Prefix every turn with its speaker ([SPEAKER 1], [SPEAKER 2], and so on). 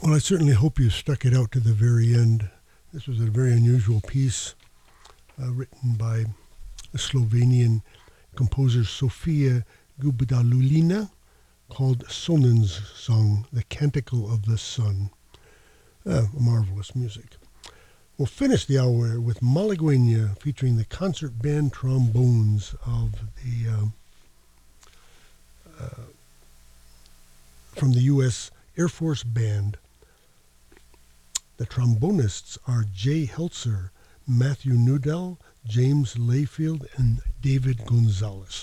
[SPEAKER 1] Well, I certainly hope you stuck it out to the very end. This was a very unusual piece written by the Slovenian composer Sofia Gubadalulina called Sonen's Song, The Canticle of the Sun. Marvelous music. We'll finish the hour with Malagueña featuring the concert band trombones of the from the U.S. Air Force Band. The trombonists are Jay Heltzer, Matthew Nudell, James Layfield, and David Gonzalez.